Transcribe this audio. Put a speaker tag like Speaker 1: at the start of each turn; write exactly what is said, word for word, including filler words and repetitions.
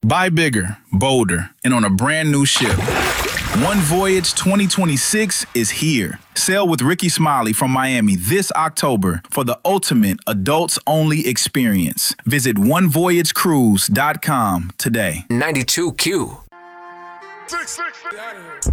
Speaker 1: Buy bigger, bolder, and on a brand new ship. One Voyage twenty twenty-six is here. Sail with Ricky Smiley from Miami this October for the ultimate adults-only experience. Visit one voyage cruise dot com today.
Speaker 2: ninety-two Q.